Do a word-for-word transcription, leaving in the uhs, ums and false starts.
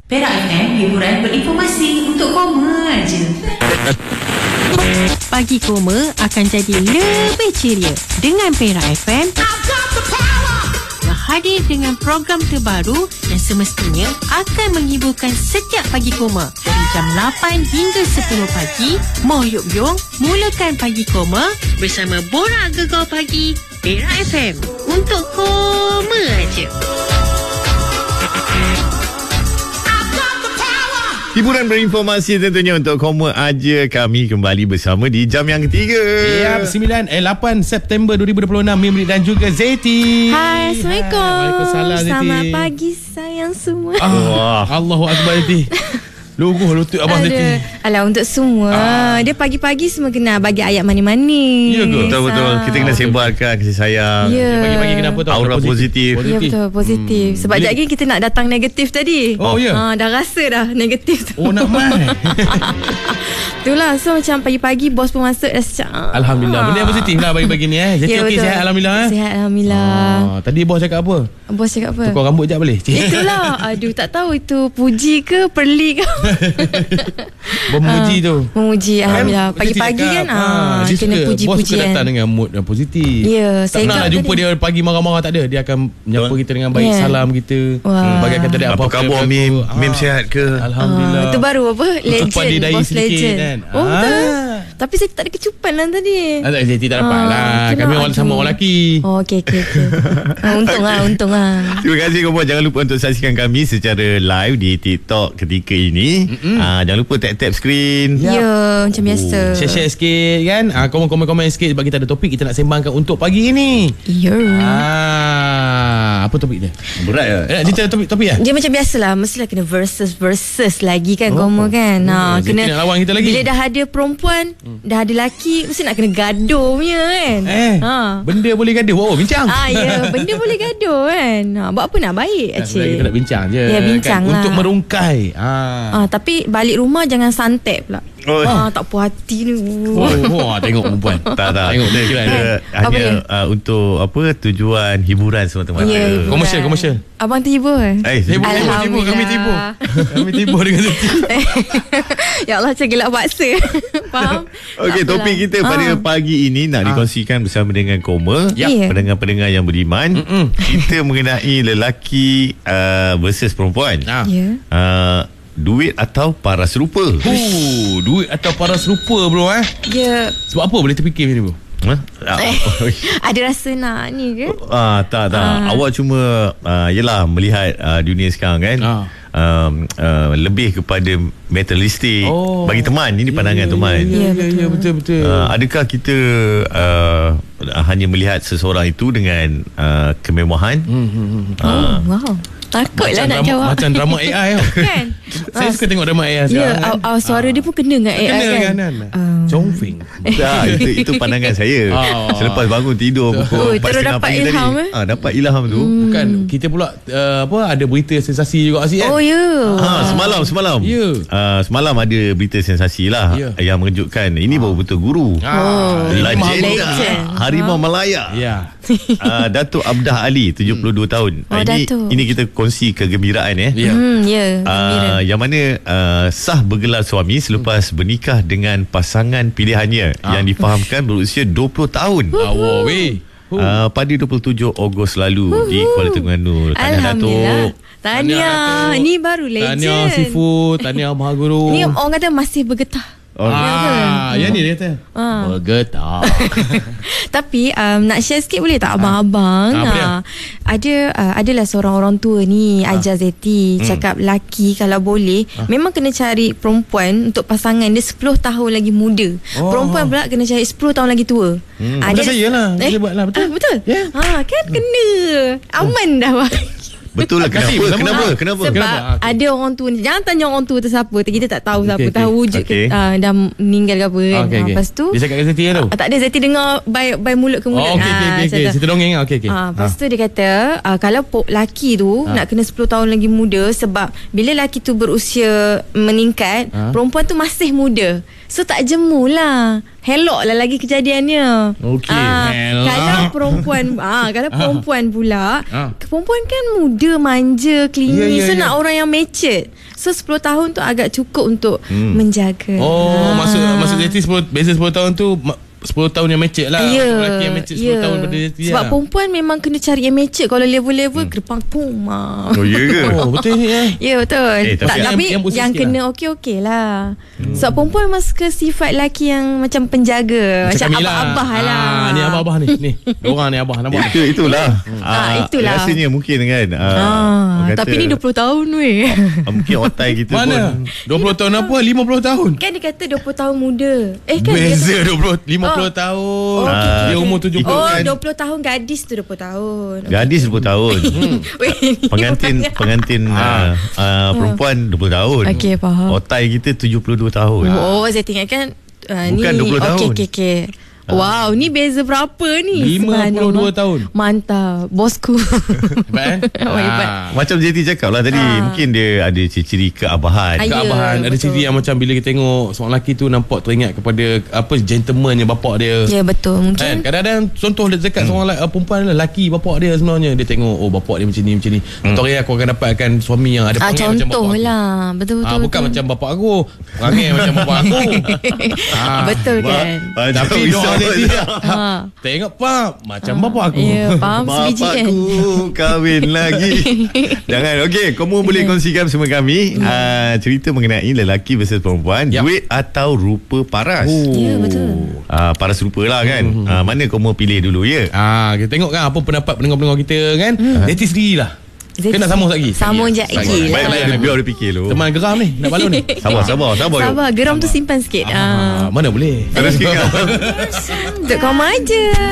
Perak F M, hiburan berinformasi untuk koma aja. Pagi Koma akan jadi lebih ceria dengan Perak F M yang hadir dengan program terbaru yang semestinya akan menghiburkan setiap Pagi Koma dari jam lapan hingga sepuluh pagi. Mau yuk yong, mulakan Pagi Koma bersama Borak Gegar Pagi Perak F M untuk koma aja. Hiburan berinformasi tentunya untuk koma aja. Kami kembali bersama di jam yang ketiga. Ya, sembilan eh lapan September dua ribu dua puluh enam, Mimri dan juga Zeti. Hai, Assalamualaikum. Waalaikumsalam, Zeti. Selamat pagi sayang semua. Ah, Allahu Akbar, Zeti. Luguh lutut abang Zeti. Alah, untuk semua. Ah. Dia pagi-pagi semua kena bagi ayat mani-mani. Ya ke? Betul-betul. Kita kena sebarkan kasih sayang. Ya. Pagi-pagi kenapa tahu? Aura positif. Ya, betul, positif. Hmm. Sebab sekejap lagi kita nak datang negatif tadi. Oh, ya. Ha, dah rasa dah negatif tu. Oh, nak main. Itulah. So macam pagi-pagi bos pun masuk dah secak. Alhamdulillah. Benda yang positif lah bagi-bagi ni eh. Zeti Ya, okey, betul. sihat Alhamdulillah eh. Sihat Alhamdulillah. Ah, tadi bos cakap apa? Bos cakap apa? Tukar rambut jap boleh? Itulah. Aduh, tak tahu itu puji ke perli ke. Memuji tu. Memuji Alhamdulillah. Pagi-pagi kan ah, dia kena suka, bos suka puji-pujian. datang dengan mood yang positif. Ya, Tak saya nak ingat jumpa tadi. dia pagi marah-marah, tak ada. Dia akan menyapa kita dengan baik, Ya. salam kita. Wah. Bagaikan tak ada Apa apa-apa. khabar yang Mim? berlaku. Mim Ah. sihat ke? Alhamdulillah. Ah, itu baru apa? Legend. Kecupan dia dahi Bos sedikit legend. kan. Oh, betul. Ah. Tapi saya tak ada kecupan lah tadi. Ah, tak, Zeti tak dapat Ah, lah. kena Kami orang aduh. sama orang lelaki. Oh, okey, okey, okey. Ah, untung lah, untung lah. Terima kasih koma. Jangan lupa untuk saksikan kami secara live di TikTok ketika ini. Ah, jangan lupa tap-tap skrin. Ya, yeah, macam biasa. Share-share sikit kan. ah, Komen-komen sikit sebab kita ada topik kita nak sembangkan untuk pagi ini. Ya. Ah, apa topik dia? Berat ya? Eh, nak cerita topik topik ya? Dia macam biasalah, mestilah kena versus-versus lagi kan, Oh. Koma kan. Ha, Hmm, Zeti nak lawan kita lagi. Bila dah ada perempuan, dah ada lelaki, mesti nak kena gaduh punya kan. Eh, Ha. benda boleh gaduh. Wow, bincang. Ah, ya, benda boleh gaduh kan. Ha, buat apa nak baik Sebenarnya acik. kita nak bincang je. Ya, bincang kan? lah. Untuk merungkai. Ah. Ah, tapi balik rumah jangan santai pula. Oh. Ah, tak puas hati ni. Oh, oh, tengok perempuan. Tak, tak. Tengok Dia, dia dia, kan. Apa hanya dia? uh, untuk apa tujuan hiburan semata-mata. Ya, hiburan. Komersial, komersial. Abang tiba kan? Eh, Tibu, tibu, tibu. Alhamdulillah. Kami tibu. Kami tibu dengan Zeti. Ya Allah, macam gelak paksa. Faham? Okey, Tak topik apalah. kita pada Ah. pagi ini nak dikongsikan bersama dengan Koma, Ya. Ya. pendengar-pendengar yang beriman. Mm-mm. Kita mengenai lelaki uh, versus perempuan. Ah. Ya. Uh, duit atau paras rupa. Oh, duit atau paras rupa bro eh. Ya. Sebab apa boleh terfikir macam ni bro? Ha? Ah, Eh, ada rasa nak ni ke? ah, tak tak. Ah. Awak cuma uh, yelah melihat uh, dunia sekarang kan. Ah. Um, uh, lebih kepada materialistik. Oh. Bagi teman, ini pandangan Ya, teman. Ya, Ya, ya, ya, betul betul. Uh, adakah kita uh, hanya melihat seseorang itu dengan uh, kemewahan? Hmm, hmm, hmm. Oh, wow. Takutlah nak drama, jawab. Macam drama A I tau. Kan? Saya suka tengok drama A I Ya, sekarang yeah, kan. uh, uh, suara dia pun kena dengan A I Kena kan? kan, kan? Ah. Chongfing. Tak, itu, itu pandangan saya. Oh. Selepas bangun tidur Oh, pukul empat terus tiga puluh dapat pagi ilham, tadi. eh? Ah, dapat ilham tu. Bukan, kita pula uh, apa ada berita sensasi juga Asyik kan? Oh, ya. Ha, semalam semalam. Ya. Uh, semalam ada berita sensasi lah Ya. yang mengejutkan. Ini baru betul guru. Ah, Oh. Legenda Legend. Harimau Malaya. Ya. uh, Datuk Abdah Ali tujuh puluh dua tahun. Oh, Ah, ini Datuk. ini kita kongsi kegembiraan eh. Ya. Hmm, ya. Gembira. Uh, yang mana uh, sah bergelar suami selepas bernikah dengan pasangan pilihannya Ah. yang difahamkan berusia dua puluh tahun. Awak weh. Uh, pada dua puluh tujuh Ogos lalu di Kuala Terengganu. Tahniah Alhamdulillah. Datuk. Tahniah. Ni baru legend. Tahniah Sifu, tahniah Maha Guru. Ni orang kata masih bergetah. Oh, Ah, yang ni dia kata. Ah. Bergetar. Tapi um, nak share sikit boleh tak abang-abang? Ah, apa dia? Ah, ada uh, adalah seorang orang tua ni ajar Zeti cakap laki kalau boleh memang kena cari perempuan untuk pasangan dia sepuluh tahun lagi muda. Oh. Perempuan pula kena cari sepuluh tahun lagi tua. Hmm. Ah, Betul dia- saya lah. Eh, Saya buat lah, betul. Ah, betul. Ya. Ha, kan kena. Aman dah bang. Betul lah. Kasih Kenapa? bersama. Kenapa? Ah. Kenapa? Sebab Kenapa? Ah, okey. ada orang tua ni. Jangan tanya orang tua tu siapa. Kita tak tahu siapa. Okey, Tahu okey. wujud Okey. ke, uh, dah meninggal ke apa kan. Ah, okey, Ah, okey. Lepas tu Dia cakap kat Zeti kan tu? ah, tak ada, Zeti dengar by, by mulut ke mulut. Oh, okey, okey, Ah, okey, macam okey. tu. Cerita dongeng lah. Okey, okey. Ah, lepas Ah. tu dia kata ah, kalau po- laki tu Ah. nak kena sepuluh tahun lagi muda sebab bila laki tu berusia meningkat, Ah. perempuan tu masih muda. So tak jemu lah. Helok lah lagi kejadiannya. Okey. Ah, Helok. Kalau perempuan ah, Kalau perempuan pula Ah. Perempuan kan muda, manja, klinis. Ya, ya, So ya. nak orang yang matured. So sepuluh tahun tu agak cukup untuk Hmm. menjaga. Oh, Ah. maksud maksud Zeti sepuluh, beza sepuluh tahun tu ma- sepuluh tahun yang matured lah. Ya, Untuk lelaki yang matured sepuluh ya. tahun daripada Zeti Sebab lah. perempuan memang kena cari yang matured. Kalau level-level hmm. Gerpang pum ah. Oh ya ke? Oh, betul ni eh. Ya betul. Eh, tapi tak, yang- tapi yang yang, pusing sikit kena okey-okey lah. Hmm. Sebab perempuan memang suka sifat lelaki yang macam penjaga, macam, kami abah-abah lah. Ah, ni abah-abah ni. Ni. Diorang ni abah nampak. Itu itulah. Ah, itulah. Rasanya mungkin kan. Ah, Ah, orang kata, tapi ni dua puluh tahun weh. ah, mungkin otai kita Mana? pun. dua puluh tahun apa? lima puluh tahun. Kan dia kata dua puluh tahun muda. Eh kan Beza dia dua puluh lima puluh Oh. tahun. Oh, okey, okey, Dia okey. umur tujuh puluh. Oh, kan. dua puluh tahun gadis tu dua puluh tahun. Gadis sepuluh tahun. Weh, ni Pengantin banyak. pengantin ah. uh, perempuan dua puluh tahun. Okey, faham. Otai kita tujuh puluh dua tahun. Oh, saya ingatkan uh, ni Bukan dua puluh tahun. Okey, okey, okey. Wow, ni beza berapa ni? lima puluh dua Subhanallah. tahun. Mantap, bosku. Hebat eh? Oh, hebat. Ah. Macam Zeti cakap lah tadi, Ah. mungkin dia ada ciri-ciri keabahan. Ah, ya. Keabahan. Ada betul. ciri yang macam bila kita tengok seorang lelaki tu nampak teringat kepada apa gentlemannya bapak dia. Ya, betul. Kan? Mungkin Kadang-kadang contoh dia dekat hmm. seorang lelaki, perempuan lelaki bapak dia sebenarnya dia tengok oh bapak dia macam ni macam ni. Hmm. Atau aku akan dapatkan suami yang ada ah, perangai macam bapak contoh aku. lah. Betul-betul. Ah, bukan macam bapak aku. Perangai macam bapak aku. Ah, Betul kan? Ba- Tapi macam doa risau dia je. Ha. tengok pak macam bapak aku. Ya, faham sebiji kan? Bapakku kahwin lagi. Jangan. Okey, kamu boleh kongsikan bersama kami uh, cerita mengenai lelaki versus perempuan, Yap. duit atau rupa paras. Oh. Ya, betul. Uh, paras rupa lah kan. Hmm. Uh, mana kamu pilih dulu ya? Ah, kita tengok kan apa pendapat pendengar-pendengar kita kan. Hmm. Zeti sendirilah. Zeti. Kan nak sambung lagi? Sambung je. Sambung. Okey Baik, lah. baik, dia biar dia fikir dulu. Teman geram ni nak balon ni. Sabar, sabar, sabar. Sabar, geram tu simpan sikit. Ah. Ah, mana boleh? Terus sikit. Untuk kau aja.